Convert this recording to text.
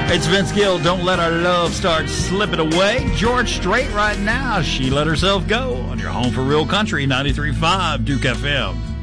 It's Vince Gill. Don't let our love start slipping away. George Strait right now. She let herself go on your home for real country, 93.5 Duke FM.